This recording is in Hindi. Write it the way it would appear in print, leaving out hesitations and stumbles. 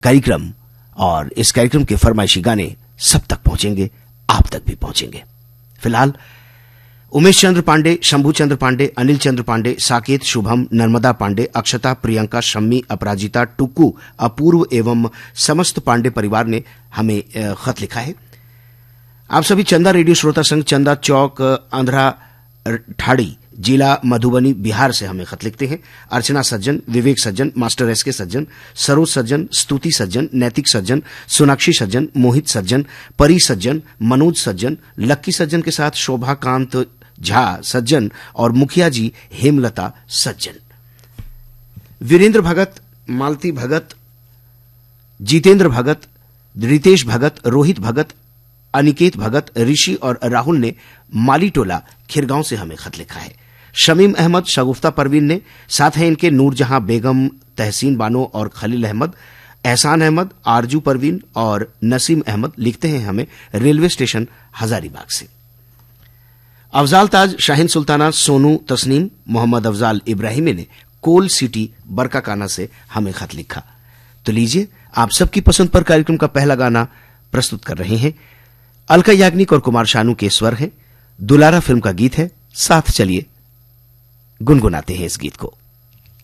कार्यक्रम, और इस कार्यक्रम के फरमाइशी गाने सब तक पहुंचेंगे, आप तक भी पहुंचेंगे। फिलहाल उमेश चंद्र पांडे, शंभू चंद्र पांडे, अनिल चंद्र पांडे, साकेत, शुभम, नर्मदा पांडे, अक्षता, प्रियंका, शम्मी, अपराजिता, टुक्कू, अपूर्व एवं समस्त पांडे परिवार ने हमें खत लिखा है। आप सभी चंदा रेडियो श्रोता संघ, चंदा चौक, आंध्रा ठाड़ी, जिला मधुबनी, बिहार से हमें खत लिखते हैं। अर्चना सज्जन, विवेक सज्जन, मास्टर एसके सज्जन, सरोज सज्जन, स्तुति सज्जन, नैतिक सज्जन, सोनाक्षी सज्जन, मोहित सज्जन, परी सज्जन, मनोज सज्जन, लक्की सज्जन के साथ शोभाकांत झा सज्जन और मुखिया जी हेमलता सज्जन। वीरेंद्र भगत, मालती भगत, जितेंद्र भगत, रितेश भगत, रोहित भगत, अनिकेत भगत, ऋषि और राहुल ने मालीटोला खिरगांव से हमें खत लिखा है। शमीम अहमद, शगुफ्ता परवीन ने, साथ हैं इनके नूरजहां बेगम, तहसीन बानो और खलील अहमद, एहसान अहमद, आरजू परवीन और नसीम अहमद लिखते हैं हमें रेलवे स्टेशन हजारीबाग से। अफजाल ताज, शाहीन सुल्ताना, सोनू तस्नीम, मोहम्मद अफजाल इब्राहिमी ने कोल सिटी बरकाकाना से हमें खत लिखा। तो लीजिए, आप सबकी पसंद पर कार्यक्रम का पहला गाना प्रस्तुत कर रहे हैं। अलका याग्निक और कुमार शानू के स्वर हैं, दुलारा फिल्म का गीत है, साथ चलिए गुनगुनाते हैं इस गीत को।